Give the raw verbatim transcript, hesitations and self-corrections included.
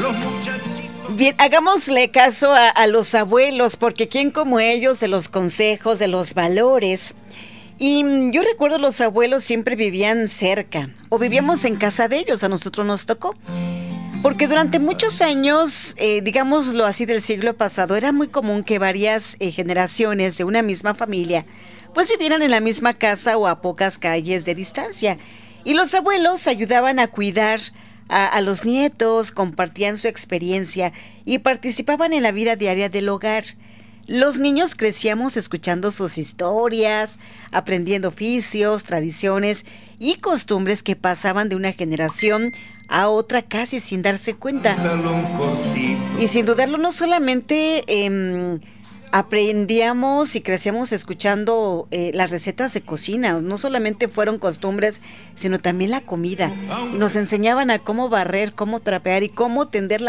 Bien, hagámosle caso a, a los abuelos, porque quién como ellos, de los consejos, de los valores. Y mm, yo recuerdo los abuelos siempre vivían cerca, o vivíamos en casa de ellos, a nosotros nos tocó. Porque durante muchos años, eh, digámoslo así, del siglo pasado, era muy común que varias eh, generaciones de una misma familia, pues vivieran en la misma casa o a pocas calles de distancia. Y los abuelos ayudaban a cuidar a, a los nietos, compartían su experiencia y participaban en la vida diaria del hogar. Los niños crecíamos escuchando sus historias, aprendiendo oficios, tradiciones y costumbres que pasaban de una generación a otra casi sin darse cuenta. Y sin dudarlo, no solamente eh, aprendíamos y crecíamos escuchando eh, las recetas de cocina, no solamente fueron costumbres, sino también la comida. Y nos enseñaban a cómo barrer, cómo trapear y cómo tender la